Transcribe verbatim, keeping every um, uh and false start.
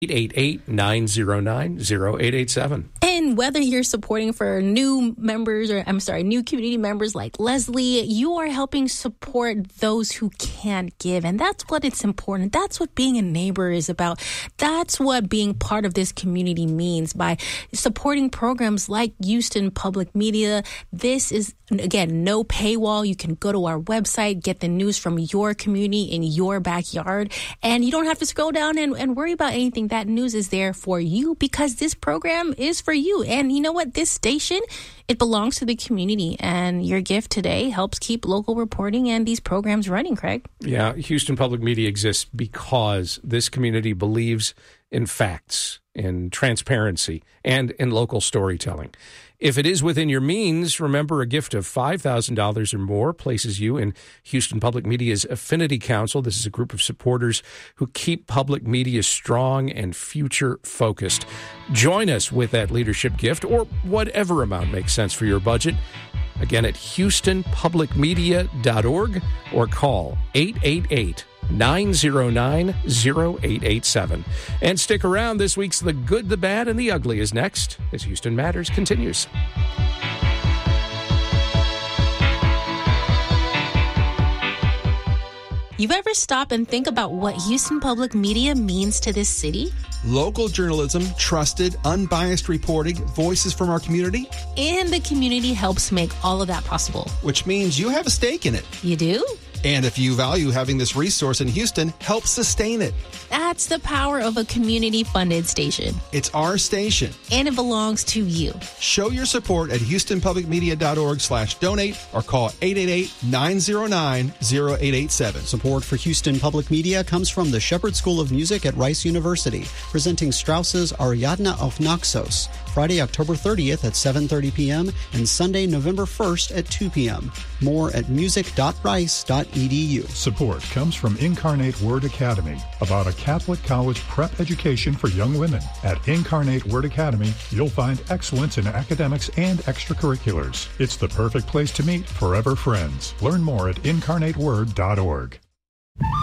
eight eight eight, nine zero nine, zero eight eight seven. And whether you're supporting for new members or, I'm sorry, new community members like Leslie, you are helping support those who can't give. And that's what it's important. That's what being a neighbor is about. That's what being part of this community means by supporting programs like Houston Public Media. This is, again, no paywall. You can go to our website, get the news from your community in your backyard, and you don't have to scroll down and, and worry about anything. That news is there for you because this program is for you. And you know what? This station, it belongs to the community, and your gift today helps keep local reporting and these programs running, Craig. Yeah, Houston Public Media exists because this community believes in facts, in transparency, and in local storytelling. If it is within your means, remember a gift of five thousand dollars or more places you in Houston Public Media's Affinity Council. This is a group of supporters who keep public media strong and future-focused. Join us with that leadership gift or whatever amount makes sense for your budget. Again, at houston public media dot org or call eight eight eight, nine zero nine, zero eight eight seven. And stick around. This week's The Good, the Bad, and the Ugly is next as Houston Matters continues. You've ever stop and think about what Houston Public Media means to this city? Local journalism, trusted, unbiased reporting, voices from our community. And the community helps make all of that possible. Which means you have a stake in it. You do? And if you value having this resource in Houston, help sustain it. That's the power of a community-funded station. It's our station. And it belongs to you. Show your support at houston public media dot org slash donate or call eight eight eight, nine zero nine, zero eight eight seven. Support for Houston Public Media comes from the Shepherd School of Music at Rice University, presenting Strauss's Ariadne auf Naxos, Friday, October thirtieth at seven thirty p.m. and Sunday, November first at two p.m. More at music dot rice dot e d u. Support comes from Incarnate Word Academy, about a Catholic college prep education for young women. At Incarnate Word Academy, you'll find excellence in academics and extracurriculars. It's the perfect place to meet forever friends. Learn more at incarnate word dot org.